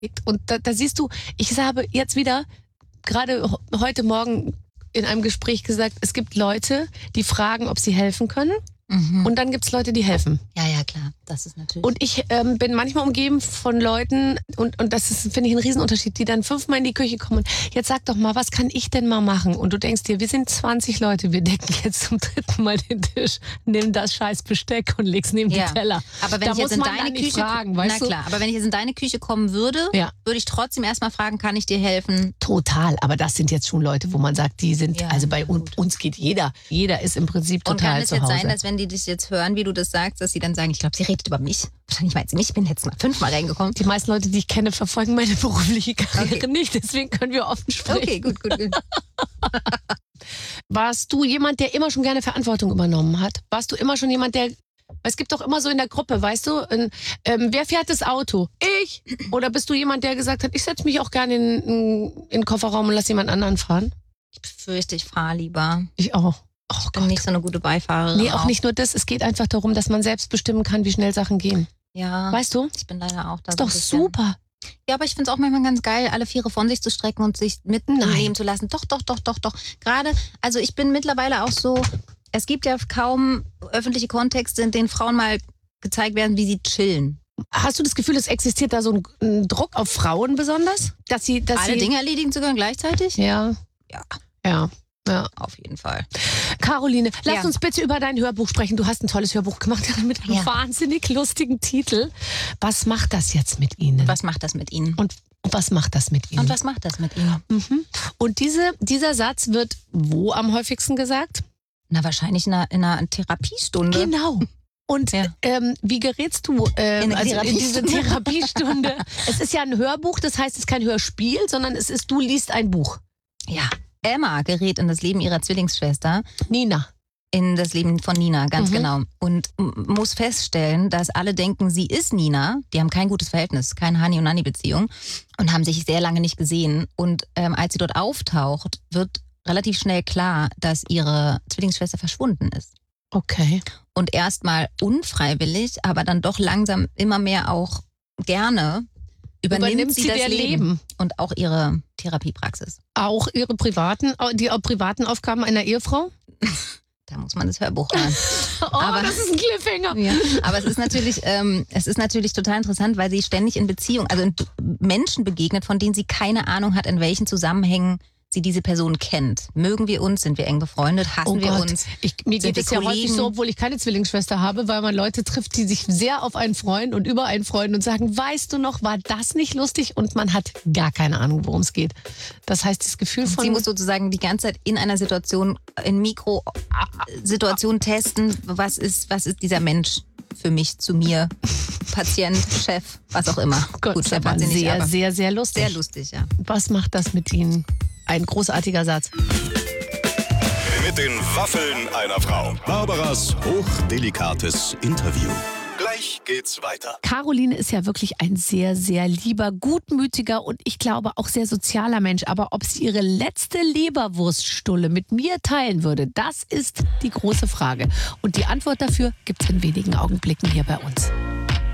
Und da siehst du, ich habe jetzt wieder, gerade heute Morgen in einem Gespräch gesagt, es gibt Leute, die fragen, ob sie helfen können. Und dann gibt es Leute, die helfen. Ja, klar. Das ist natürlich. Und ich bin manchmal umgeben von Leuten, und das ist, finde ich, ein Riesenunterschied, die dann 5-mal in die Küche kommen und jetzt sag doch mal, was kann ich denn mal machen? Und du denkst dir, wir sind 20 Leute, wir decken jetzt zum 3. Mal den Tisch, nimm das scheiß Besteck und leg's neben die Teller. Aber wenn da ich jetzt muss in man deine nicht Küche fragen, weißt du? klar, aber wenn ich jetzt in deine Küche kommen würde, würde ich trotzdem erstmal fragen, kann ich dir helfen? Total, aber das sind jetzt schon Leute, wo man sagt, die sind, also bei uns geht jeder. Jeder ist im Prinzip total zu Hause. Und kann es jetzt sein, dass wenn die dich jetzt hören, wie du das sagst, dass sie dann sagen, ich glaube, sie redet über mich. Wahrscheinlich meint sie mich, ich bin jetzt mal 5-mal reingekommen. Die meisten Leute, die ich kenne, verfolgen meine berufliche Karriere nicht, deswegen können wir offen sprechen. Okay, gut. Warst du jemand, der immer schon gerne Verantwortung übernommen hat? Warst du immer schon jemand, der... Es gibt doch immer so in der Gruppe, weißt du, wer fährt das Auto? Ich? Oder bist du jemand, der gesagt hat, ich setze mich auch gerne in den Kofferraum und lasse jemand anderen fahren? Ich befürchte, ich fahre lieber. Ich auch. Ich bin nicht so eine gute Beifahrerin. Nee, auch nicht nur das. Es geht einfach darum, dass man selbst bestimmen kann, wie schnell Sachen gehen. Ja. Weißt du? Ich bin leider auch da. Ist doch super. Ja, aber ich finde es auch manchmal ganz geil, alle Viere von sich zu strecken und sich mitnehmen zu lassen. Doch. Gerade, also ich bin mittlerweile auch so, es gibt ja kaum öffentliche Kontexte, in denen Frauen mal gezeigt werden, wie sie chillen. Hast du das Gefühl, es existiert da so ein Druck auf Frauen besonders? Dass sie Dinge erledigen zu können gleichzeitig? Ja. Ja. Auf jeden Fall. Caroline, lass uns bitte über dein Hörbuch sprechen. Du hast ein tolles Hörbuch gemacht mit einem wahnsinnig lustigen Titel. Was macht das jetzt mit Ihnen? Was macht das mit Ihnen? Und was macht das mit Ihnen? Und dieser Satz wird wo am häufigsten gesagt? Na, wahrscheinlich in einer Therapiestunde. Genau. Und wie gerätst du in diese Therapiestunde? Es ist ja ein Hörbuch, das heißt, es ist kein Hörspiel, sondern du liest ein Buch. Ja. Emma gerät in das Leben ihrer Zwillingsschwester. Nina. In das Leben von Nina, ganz genau. Und muss feststellen, dass alle denken, sie ist Nina. Die haben kein gutes Verhältnis, keine Hani- und Nanni-Beziehung und haben sich sehr lange nicht gesehen. Und als sie dort auftaucht, wird relativ schnell klar, dass ihre Zwillingsschwester verschwunden ist. Okay. Und erstmal unfreiwillig, aber dann doch langsam immer mehr auch gerne übernimmt sie das Leben und auch ihre Therapiepraxis. Auch ihre privaten Aufgaben einer Ehefrau? Da muss man das Hörbuch hören. Aber das ist ein Cliffhanger. Ja, aber es ist natürlich total interessant, weil sie ständig in Beziehung, also in Menschen begegnet, von denen sie keine Ahnung hat, in welchen Zusammenhängen sie diese Person kennt. Mögen wir uns? Sind wir eng befreundet? Hassen wir uns? Mir geht es ja häufig so, obwohl ich keine Zwillingsschwester habe, weil man Leute trifft, die sich sehr auf einen freuen und über einen freuen und sagen, weißt du noch, war das nicht lustig? Und man hat gar keine Ahnung, worum es geht. Das heißt, das Gefühl von... Sie muss sozusagen die ganze Zeit in einer Situation, in Mikrosituation testen, was ist dieser Mensch für mich, zu mir, Patient, Chef, was auch immer. Gott, gut, Chef war sehr, sehr, sehr lustig. Sehr lustig, ja. Was macht das mit Ihnen? Ein großartiger Satz. Mit den Waffeln einer Frau. Barbaras hochdelikates Interview. Gleich geht's weiter. Caroline ist ja wirklich ein sehr, sehr lieber, gutmütiger und ich glaube auch sehr sozialer Mensch. Aber ob sie ihre letzte Leberwurststulle mit mir teilen würde, das ist die große Frage. Und die Antwort dafür gibt's in wenigen Augenblicken hier bei uns.